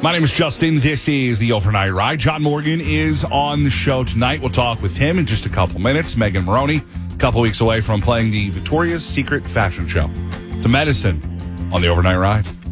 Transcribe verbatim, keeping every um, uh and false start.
My name is Justin. This is the Overnight Ride. John Morgan is on the show tonight. We'll talk with him in just a couple minutes. Megan Maroney, a couple weeks away from playing the Victoria's Secret fashion show. To Medicine on the Overnight Ride.